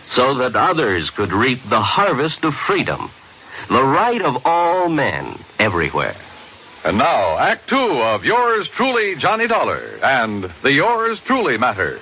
so that others could reap the harvest of freedom, the right of all men everywhere. And now, Act Two of Yours Truly, Johnny Dollar, and the Yours Truly Matter.